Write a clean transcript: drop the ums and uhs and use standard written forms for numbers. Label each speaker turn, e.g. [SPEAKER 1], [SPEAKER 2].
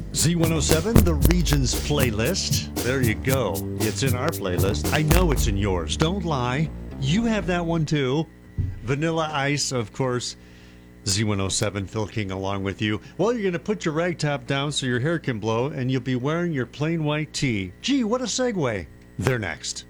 [SPEAKER 1] Z107, the Regions playlist. There you go. It's in our playlist. I know it's in yours. Don't lie. You have that one too. Vanilla Ice, of course. Z107, Phil King along with you. Well, you're going to put your rag top down so your hair can blow, and you'll be wearing your plain white tee. Gee, what a segue. They're next.